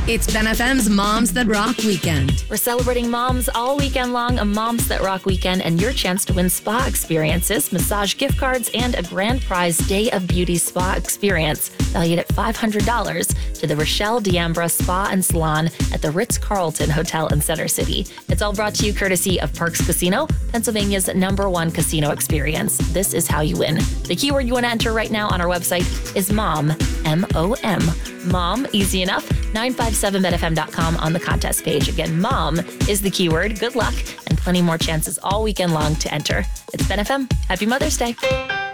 It's Ben FM's Moms That Rock Weekend. We're celebrating moms all weekend long, a Moms That Rock Weekend, and your chance to win spa experiences, massage gift cards, and a grand prize Day of Beauty spa experience valued at $500 to the Rochelle D'Ambra Spa and Salon at the Ritz-Carlton Hotel in Center City. It's all brought to you courtesy of Parks Casino, Pennsylvania's #1 casino experience. This is how you win. The keyword you want to enter right now on our website is MOM, M-O-M. Mom, easy enough, 957betfm.com on the contest page. Again, mom is the keyword. Good luck and plenty more chances all weekend long to enter. It's Ben FM. Happy Mother's Day.